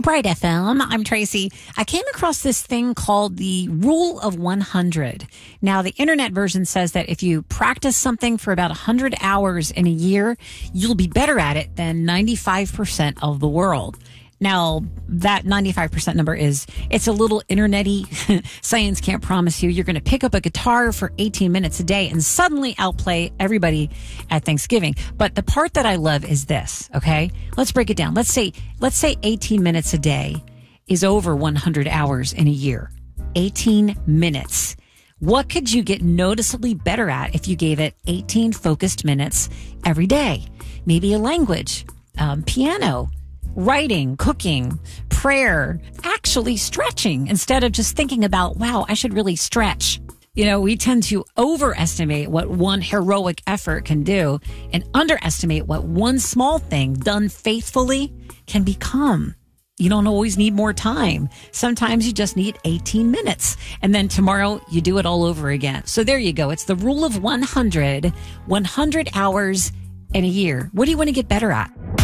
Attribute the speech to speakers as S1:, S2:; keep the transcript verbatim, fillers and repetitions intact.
S1: Bright F M. I'm Tracy. I came across this thing called the Rule of one hundred. Now, the internet version says that if you practice something for about one hundred hours in a year, you'll be better at it than ninety-five percent of the world. Now, that ninety-five percent number is, it's a little internet-y. Science can't promise you you're going to pick up a guitar for eighteen minutes a day and suddenly outplay everybody at Thanksgiving. But the part that I love is this, okay? Let's break it down. Let's say, let's say eighteen minutes a day is over one hundred hours in a year. eighteen minutes. What could you get noticeably better at if you gave it eighteen focused minutes every day? Maybe a language, um, piano, writing, cooking, prayer, actually stretching instead of just thinking about, wow, I should really stretch. You know, we tend to overestimate what one heroic effort can do and underestimate what one small thing done faithfully can become. You don't always need more time. Sometimes you just need eighteen minutes. And then tomorrow you do it all over again. So there you go. It's the rule of one hundred, one hundred hours in a year. What do you want to get better at?